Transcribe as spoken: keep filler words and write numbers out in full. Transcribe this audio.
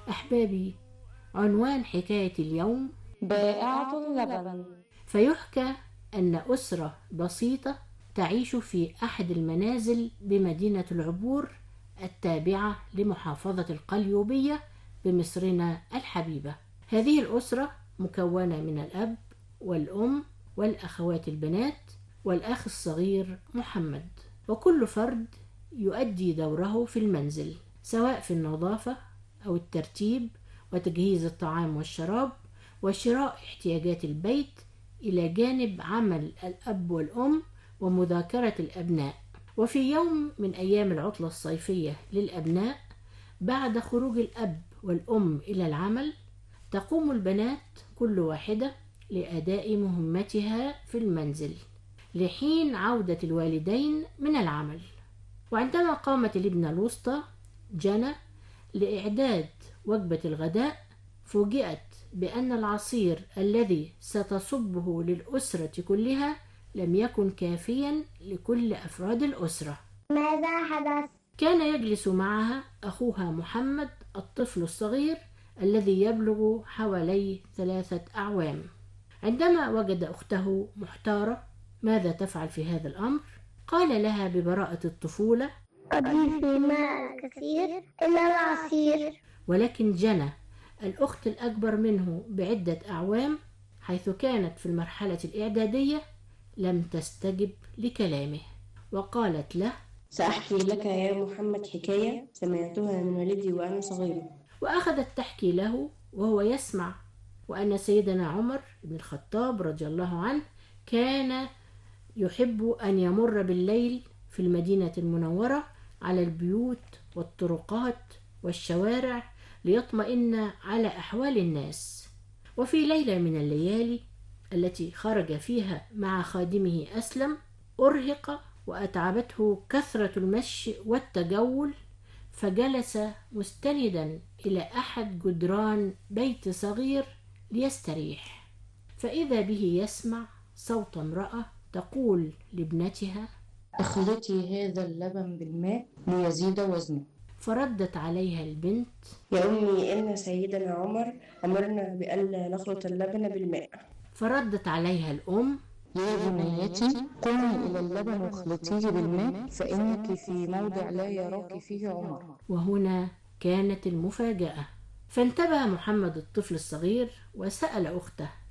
أحبابي، عنوان حكاية اليوم بائعة اللبن. فيحكى أن أسرة بسيطة تعيش في أحد المنازل بمدينة العبور التابعة لمحافظة القليوبية بمصرنا الحبيبة. هذه الأسرة مكونة من الأب والأم والأخوات البنات والأخ الصغير محمد، وكل فرد يؤدي دوره في المنزل، سواء في النظافة أو الترتيب وتجهيز الطعام والشراب وشراء احتياجات البيت، إلى جانب عمل الأب والأم ومذاكرة الأبناء. وفي يوم من أيام العطلة الصيفية للأبناء، بعد خروج الأب والأم إلى العمل، تقوم البنات كل واحدة لأداء مهمتها في المنزل لحين عودة الوالدين من العمل. وعندما قامت الابنة الوسطى جنى لإعداد وجبة الغداء، فوجئت بأن العصير الذي ستصبه للأسرة كلها لم يكن كافيا لكل أفراد الأسرة. ماذا حدث؟ كان يجلس معها أخوها محمد الطفل الصغير الذي يبلغ حوالي ثلاثة أعوام. عندما وجد أخته محتارة ماذا تفعل في هذا الأمر، قال لها ببراءة الطفولة: أضيفي ماء الكثير إلى العصير. ولكن جنى الأخت الأكبر منه بعدة أعوام، حيث كانت في المرحلة الإعدادية، لم تستجب لكلامه، وقالت له: سأحكي لك يا محمد حكاية سمعتها من والدي وأنا صغير. وأخذت تحكي له وهو يسمع، وأن سيدنا عمر بن الخطاب رضي الله عنه كان يحب أن يمر بالليل في المدينة المنورة على البيوت والطرقات والشوارع ليطمئن على أحوال الناس. وفي ليلة من الليالي التي خرج فيها مع خادمه أسلم، أرهق وأتعبته كثرة المشي والتجول، فجلس مستندا إلى أحد جدران بيت صغير ليستريح، فإذا به يسمع صوت امرأة تقول لابنتها: اخلطي هذا اللبن بالماء ليزيد وزنه. فردت عليها البنت: يا أمي إن سيدنا عمر أمرنا بألا نخلط اللبن بالماء. فردت عليها الأم: يا بنيتي قومي إلى اللبن واخلطيه بالماء فإنك في موضع لا يراك فيه عمر. وهنا كانت المفاجأة، فانتبه محمد الطفل الصغير وسأل أخته: